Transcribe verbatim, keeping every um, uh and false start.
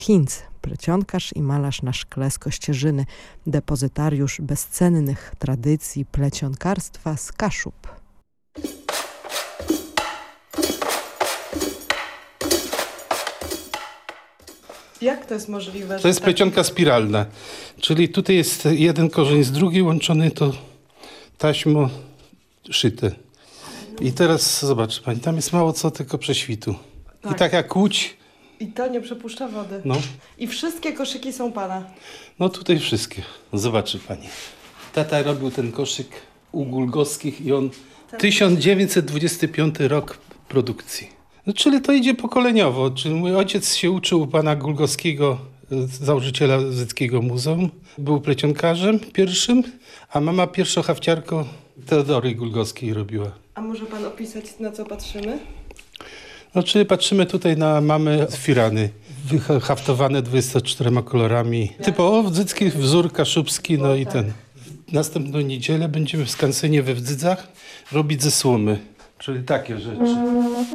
Hinz, plecionkarz i malarz na szkle z Kościerzyny, depozytariusz bezcennych tradycji plecionkarstwa z Kaszub. Jak to jest możliwe? To jest tak... plecionka spiralna, czyli tutaj jest jeden korzeń z drugim łączony to taśmą szyte. I teraz zobacz pani, tam jest mało co, tylko prześwitu. Tak. I tak jak łódź. I to nie przepuszcza wody. No. I wszystkie koszyki są pana. No tutaj wszystkie. Zobaczy pani. Tata robił ten koszyk u Gulgowskich i on tysiąc dziewięćset dwudziesty piąty rok produkcji. No, czyli to idzie pokoleniowo. Czyli mój ojciec się uczył u pana Gulgowskiego, założyciela Zyckiego Muzeum. Był plecionkarzem pierwszym, a mama pierwszohafciarką Teodory Gulgowskiej robiła. A może pan opisać, na co patrzymy? No, czyli patrzymy tutaj na mamy firany, wyhaftowane dwudziestoma czterema kolorami. Typowo wdzycki wzór kaszubski, no i ten. Następną niedzielę będziemy w skansenie we Wdzydzach robić ze słomy, czyli takie rzeczy.